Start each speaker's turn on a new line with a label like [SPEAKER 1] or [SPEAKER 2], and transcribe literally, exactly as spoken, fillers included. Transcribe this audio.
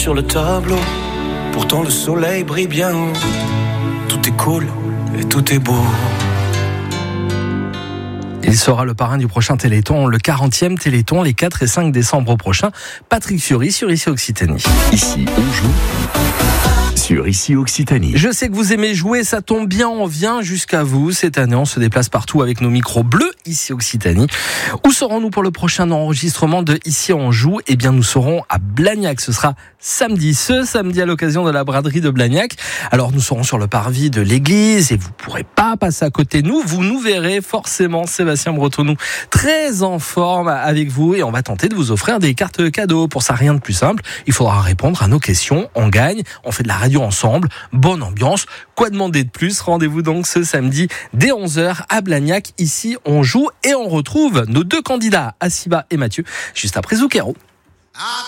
[SPEAKER 1] sur le tableau. Pourtant le soleil brille bien haut. Tout est cool et tout est beau.
[SPEAKER 2] Il sera le parrain du prochain Téléthon, le quarantième Téléthon, les quatre et cinq décembre prochains. Patrick Fiori sur Ici Occitanie.
[SPEAKER 3] Ici, on joue sur Ici Occitanie.
[SPEAKER 2] Je sais que vous aimez jouer, ça tombe bien, on vient jusqu'à vous. Cette année, on se déplace partout avec nos micros bleus, Ici Occitanie. Où serons-nous pour le prochain enregistrement de Ici on joue ? Eh bien, nous serons à Blagnac. Ce sera samedi, ce samedi à l'occasion de la braderie de Blagnac. Alors, nous serons sur le parvis de l'église et vous pourrez pas passer à côté de nous. Vous nous verrez forcément, Sébastien Bretonneau, très en forme avec vous et on va tenter de vous offrir des cartes cadeaux. Pour ça, rien de plus simple. Il faudra répondre à nos questions. On gagne. On fait de la radio ensemble. Bonne ambiance. Quoi demander de plus ? Rendez-vous donc ce samedi dès onze heures à Blagnac. Ici, on joue et on retrouve nos deux candidats, Asiba et Mathieu, juste après Zucchero.